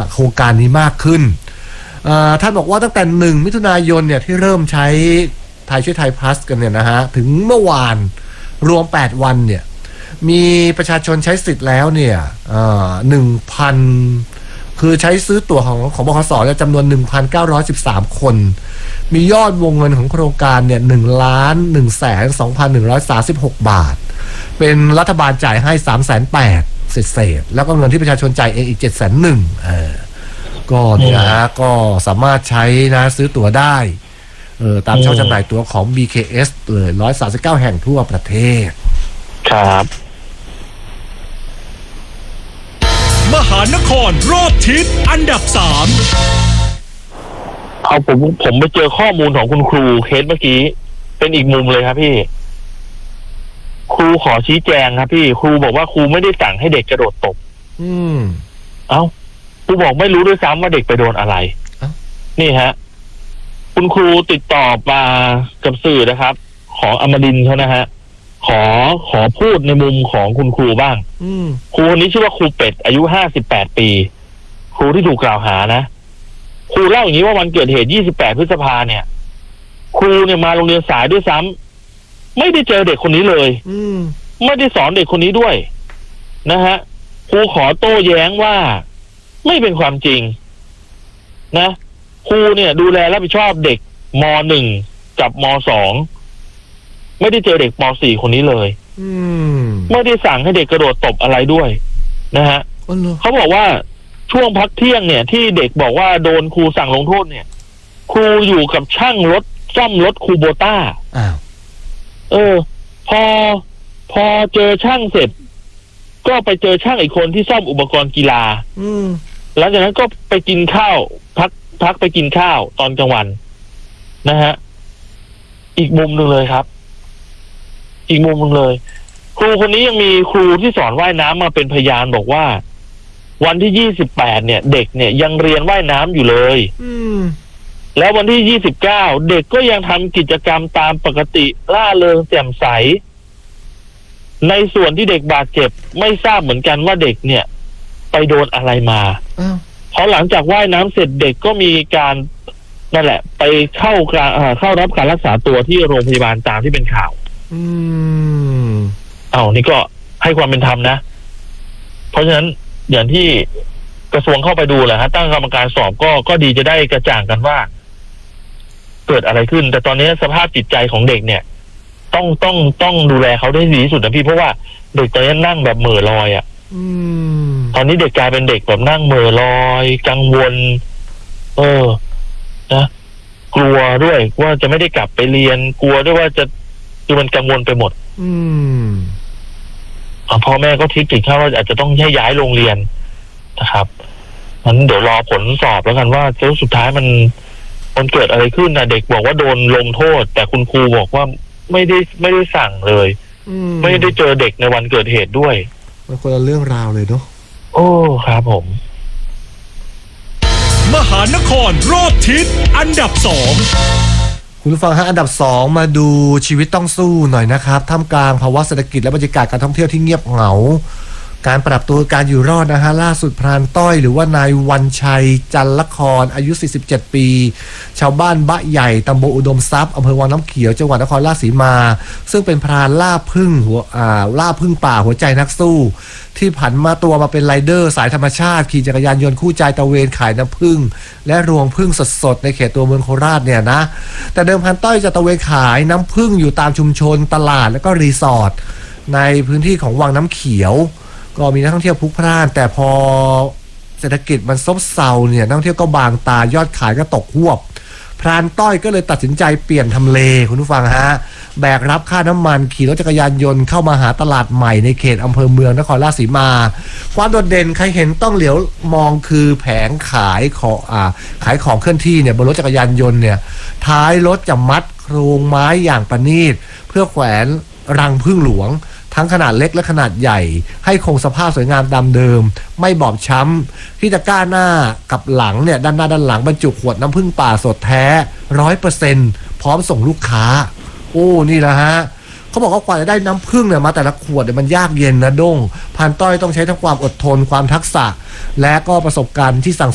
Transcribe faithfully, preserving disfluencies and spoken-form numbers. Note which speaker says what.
Speaker 1: โครงการนี้มากขึ้นท่านบอกว่าตั้งแต่หนึ่งมิถุนายนเนี่ยที่เริ่มใช้ไทยช่วยไทยพลัสกันเนี่ยนะฮะถึงเมื่อวานรวมแปดวันเนี่ยมีประชาชนใช้สิทธิ์แล้วเนี่ยหนึ่งพันคือใช้ซื้อตั๋วของของบขสเนี่ยจำนวน หนึ่งพันเก้าร้อยสิบสาม คนมียอดวงเงินของโครงการเนี่ยหนึ่งล้านหนึ่งแสนสองพันหนึ่งร้อยสามสิบหกบาทเป็นรัฐบาลจ่ายให้ สามแสนแปดหมื่น เศษๆแล้วก็เงินที่ประชาชนจ่ายเองอีก เจ็ดแสนหนึ่งหมื่น เออก็เนี่ยฮะก็สามารถใช้นะซื้อตั๋วได้เออตามช่องจำหน่ายตั๋วของ บี เค เอส เลยหนึ่งร้อยสามสิบเก้าแห่งทั่วประเทศ
Speaker 2: ครับ
Speaker 3: มหานครรอบทิศอันดับสาม
Speaker 2: เอาผมผมไปเจอข้อมูลของคุณครูเคสเมื่อกี้เป็นอีกมุมเลยครับพี่ครูขอชี้แจงครับพี่ครูบอกว่าครูไม่ได้สั่งให้เด็กกระโดดตบ
Speaker 1: อืม
Speaker 2: เอ้าครูบอกไม่รู้ด้วยซ้ำว่าเด็กไปโดนอะไรนี่ฮะคุณครูติดต่อมากับสื่อนะครับของอมรินทร์เขานะฮะขอขอพูดในมุมของคุณครูบ้างครูคนนี้ชื่อว่าครูเป็ดอายุห้าสิบแปดปีครูที่ถูกกล่าวหานะครูเล่าอย่างนี้ว่าวันเกิดเหตุยี่สิบแปดพฤษภาเนี่ยครูเนี่ยมาโรงเรียนสายด้วยซ้ำไม่ได้เจอเด็กคนนี้เลยไม่ได้สอนเด็กคนนี้ด้วยนะฮะครูขอโต้แย้งว่าไม่เป็นความจริงนะครูเนี่ยดูแลรับผิดชอบเด็กม.หนึ่ง กับม.สอง ไม่ได้เจอเด็กม.สี่ คนนี้เลยไม่ได้สั่งให้เด็กกระโดดตบอะไรด้วยนะฮะเขาบอกว่าช่วงพักเที่ยงเนี่ยที่เด็กบอกว่าโดนครูสั่งลงโทษเนี่ยครูอยู่กับช่างรถซ่อมรถคูโบต้าเออพอพอเจอช่างเสร็จก็ไปเจอช่างอีกคนที่ซ่อมอุปกรณ์กีฬาหลังจากนั้นก็ไปกินข้าวพักพักไปกินข้าวตอนกลางวันนะฮะอีกมุมหนึ่งเลยครับอีกมุมหนึ่งเลยครูคนนี้ยังมีครูที่สอนว่ายน้ำมาเป็นพยานบอกว่าวันที่ยี่สิบแปดเนี่ยเด็กเนี่ยยังเรียนว่ายน้ำอยู่เลยแล้ววันที่ยี่สิบเก้าเด็กก็ยังทำกิจกรรมตามปกติร่าเริงแจ่มใสในส่วนที่เด็กบาดเจ็บไม่ทราบเหมือนกันว่าเด็กเนี่ยไปโดนอะไรมาเพราะหลังจากว่ายน้ำเสร็จเด็กก็มีการนั่นแหละไปเข้าการเข้ารับการรักษาตัวที่โรงพยาบาลตามที่เป็นข่าว
Speaker 1: อืม
Speaker 2: เอานี่ก็ให้ความเป็นธรรมนะเพราะฉะนั้นอย่างที่กระทรวงเข้าไปดูแหละฮะตั้งกรรมการสอบก็ก็ดีจะได้กระจ่างกันว่าเกิดอะไรขึ้นแต่ตอนนี้สภาพจิตใจของเด็กเนี่ยต้องต้องต้องดูแลเขาได้ดีที่สุดนะพี่เพราะว่าเด็กตอนนี้นั่งแบบเหม่อลอยอ่ะตอนนี้เด็กกลายเป็นเด็กแบบนั่งเหม่อลอยกังวลเออนะกลัวด้วยว่าจะไม่ได้กลับไปเรียนกลัวด้วยว่าจะคือมันกังวลไปหมด
Speaker 1: อืม
Speaker 2: พ่อแม่ก็ทิศถึงขั้นว่าอาจจะต้องให้ย้ายโรงเรียนนะครับงั้นเดี๋ยวรอผลสอบแล้วกันว่าแล้วสุดท้ายมันมันเกิดอะไรขึ้นนะเด็กบอกว่าโดนลงโทษแต่คุณครูบอกว่าไม่ได้ไม่ได้สั่งเลยไม่ได้เจอเด็กในวันเกิดเหตุด้วย
Speaker 1: มันคนละเรื่องราวเลยเนาะ
Speaker 2: โอ้ครับผม
Speaker 3: มหานครรอบทิศอันดับสอง
Speaker 1: คุณผู้ฟังฮะอันดับสองมาดูชีวิตต้องสู้หน่อยนะครับท่ามกลางภาวะเศรษฐกิจและบรรยากาศการท่องเที่ยวที่เงียบเหงาการปรับตัวการอยู่รอดนะฮะล่าสุดพรานต้อยหรือว่านายวันชัยจันละครอายุสี่สิบเจ็ดปีชาวบ้านบะใหญ่ตำบลอุดมทรัพย์อำเภอวังน้ำเขียวจังหวัดนครราชสีมาซึ่งเป็นพรานล่าพึ่งหัวอ่าล่าพึ่งป่าหัวใจนักสู้ที่ผันมาตัวมาเป็นไรเดอร์สายธรรมชาติขี่จักรยานยนต์คู่ใจตะเวนขายน้ำผึ้งและรวงผึ้งสดๆในเขตตัวเมืองโคราชเนี่ยนะแต่เดิมพันต้อยจะตะเวนขายน้ำผึ้งอยู่ตามชุมชนตลาดและก็รีสอร์ทในพื้นที่ของวังน้ำเขียวก็มีนักท่องเที่ยวพลุกพล่านแต่พอเศรษฐกิจมันซบเซาเนี่ยนักท่องเที่ยวก็บางตายอดขายก็ตกหวบพรานต้อยก็เลยตัดสินใจเปลี่ยนทำเลคุณผู้ฟังฮะแบกรับค่าน้ำมันขี่รถจักรยานยนต์เข้ามาหาตลาดใหม่ในเขตอำเภอเมืองนครราชสีมาความโดดเด่นใครเห็นต้องเหลียวมองคือแผงขายของอ่าขายของเคลื่อนที่เนี่ยบนรถจักรยานยนต์เนี่ยท้ายรถจะมัดโครงไม้อย่างประณีตเพื่อแขวนรังผึ้งหลวงทั้งขนาดเล็กและขนาดใหญ่ให้คงสภาพสวยงามตามเดิมไม่บอบช้ำที่ตะกร้าหน้ากับหลังเนี่ยด้านหน้าด้านหลังบรรจุขวดน้ำผึ้งป่าสดแท้ ร้อยเปอร์เซ็นต์ พร้อมส่งลูกค้าโอ้นี่แหละฮะเขาบอกว่ากว่าจะได้น้ำผึ้งเนี่ยมาแต่ละขวดเนี่ยมันยากเย็นนะด้งพรานต้อยต้องใช้ทั้งความอดทนความทักษะและก็ประสบการณ์ที่สั่ง